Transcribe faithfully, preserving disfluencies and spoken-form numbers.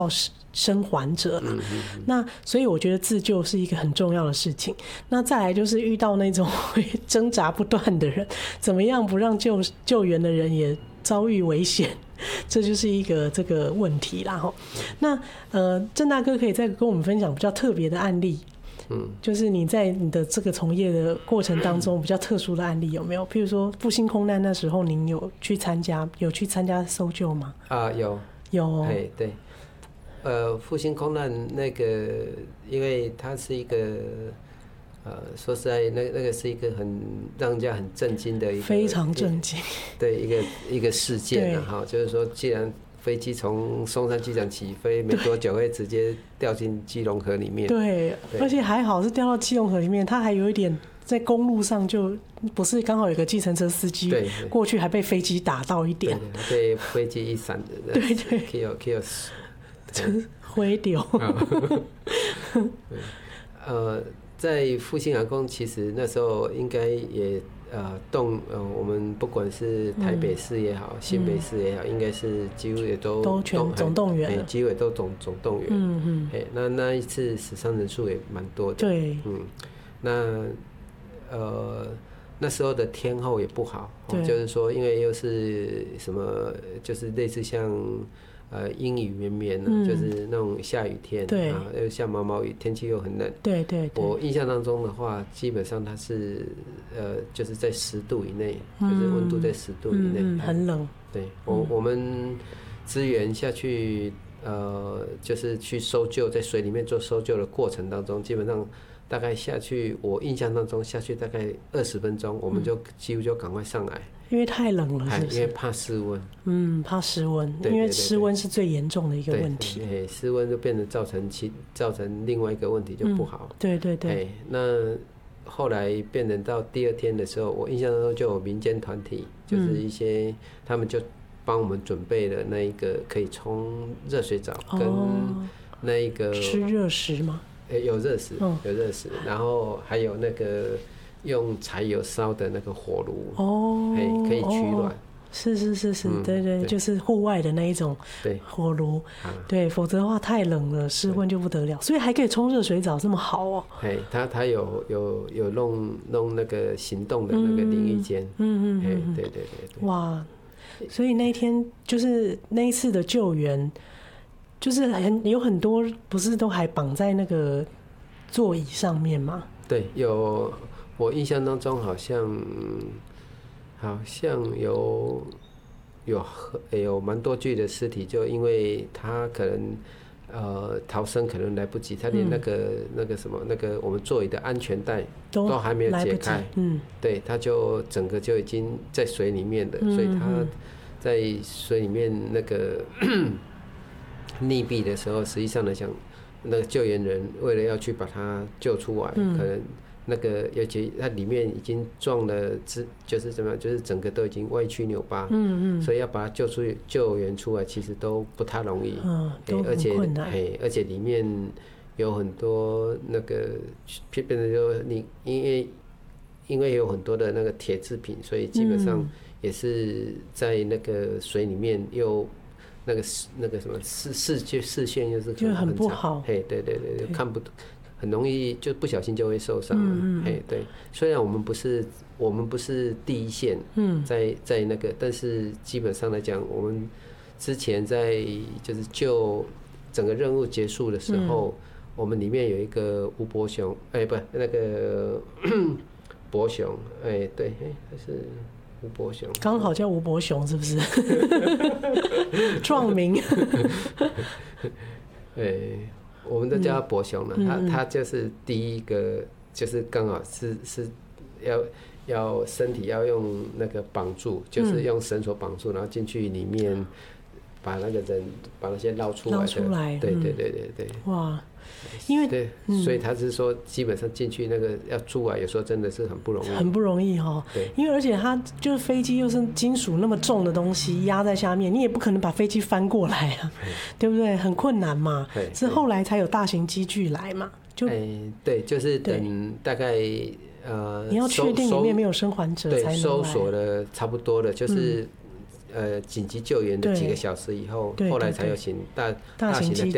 生还者啦。嗯嗯嗯，那所以我觉得自救是一个很重要的事情。那再来就是遇到那种挣扎不断的人，怎么样不让救救援的人也遭遇危险，这就是一个这个问题啦。那呃，郑大哥可以再跟我们分享比较特别的案例。嗯，就是你在你的这个从业的过程当中比较特殊的案例有没有？譬如说复兴空难那时候，您有去参加有去参加搜救吗？ 啊，有有、哦， 哎对，呃，复兴空难那个，因为它是一个，呃，说实在，那那个是一个很让人家很震惊的一个， 非常震惊， 对一个一个事件啊，哈，就是说，既然飞机从松山机场起飞，没多久会直接掉进基隆河里面。 对，而且还好是掉到基隆河里面，它还有一点在公路上，就不是刚好有个计程车司机过去，还被飞机打到一点， 对，被飞机一闪的， 对对 ，kill kill， 就是灰丢。 呃，在复兴航空，其实那时候应该也。呃，动呃，我们不管是台北市也好，嗯、新北市也好，应该是几乎也都都全总动员了， 几乎也都总总动员。嗯嗯。哎，那那一次死伤人数也蛮多的。 对。 嗯，那呃那时候的天候也不好，哦、就是说，因为又是什么，就是类似像。呃，阴雨绵绵、啊嗯、就是那种下雨天，对啊，又下毛毛雨，天气又很冷。 对对对。 我印象当中的话，基本上它是呃，就是在十度以内，嗯、就是温度在十度以内、 嗯，很冷。 对，我、嗯、我们支援下去，呃，就是去搜救，在水里面做搜救的过程当中，基本上大概下去，我印象当中下去大概二十分钟，我们就几乎就赶快上来。 因为太冷了，是不是？ 因为怕失温。 嗯，怕失温，因为失温是最严重的一个问题。 对，失温就变成造成其造成另外一个问题就不好。 嗯、对对对。 那后来变成到第二天的时候，我印象当中就有民间团体，就是一些、嗯、他们就帮我们准备了那一个可以冲热水澡跟那一个、哦、 吃热食吗？ 有热食，有热食，然后还有那个。用柴油烧的那个火炉哦，可以取暖、哦。 是是是是，嗯、对, 对对，就是户外的那一种火炉，对，否则的话太冷了，失温就不得了。所以还可以冲热水澡，这么好哦。 哎，他他有有有弄弄那个行动的那个淋浴间，嗯嗯嗯，对对对对。 哇，所以那一天就是那一次的救援，就是很有很多不是都还绑在那个座椅上面吗？ 对，有。我印象当中好像好像有有有蛮多具的尸体，就因为他可能呃逃生可能来不及，他连那个、嗯、那个什么那个我们座椅的安全带都还没有解开，嗯，对，他就整个就已经在水里面了，嗯、所以他在水里面那个溺毙的时候，实际上来讲，那个救援人为了要去把他救出来，嗯、可能。那个，尤其它里面已经撞了，就是怎么样，就是整个都已经歪曲扭巴，嗯嗯，所以要把它救出救援出来，其实都不太容易， 嗯，都很困难， 而且，而且里面有很多那个，变成说你因为因为有很多的那个铁制品，所以基本上也是在那个水里面又那个那个什么视视觉视线又是就很不好， 嘿，对对对对，看不。很容易就不小心就会受伤了，嗯嗯，对。虽然我们不是我们不是第一线，嗯，在在那个，但是基本上来讲，我们之前在就是救整个任务结束的时候，嗯、我们里面有一个吴伯雄，哎、欸，不，那个伯雄，哎、欸，对，哎、欸，他是吴伯雄， 刚好叫吴伯雄，是不是？壮名。 哎、欸。我们都叫他伯雄了，嗯、他他就是第一个，就是刚好是是要要身体要用那个绑住，就是用绳索绑住，然后进去里面把那个人把那些捞出来的， 捞出来， 对对对对对。 哇，因为对，嗯、所以他是说，基本上进去那个要出来，有时候真的是很不容易， 很不容易哈。对，因为而且它就是飞机又是金属那么重的东西压在下面，你也不可能把飞机翻过来啊，对不对？很困难嘛。是后来才有大型机具来嘛。就哎、欸，对，就是等大概呃， 你要确定里面没有生还者才能来。 对，搜索的差不多了，就是。嗯呃，紧急救援的几个小时以后，后来才有请大大型的